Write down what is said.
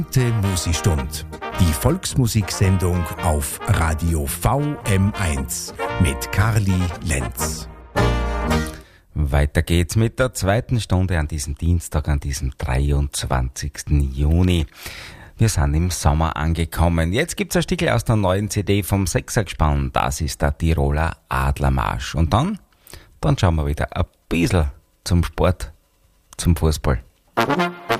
Musikstund. Die Volksmusiksendung auf Radio VM1 mit Karli Lenz. Weiter geht's mit der zweiten Stunde an diesem Dienstag, an diesem 23. Juni. Wir sind im Sommer angekommen. Jetzt gibt's ein Stückchen aus der neuen CD vom Sechsergespann. Das ist der Tiroler Adlermarsch. Und dann schauen wir wieder ein bisschen zum Sport, zum Fußball.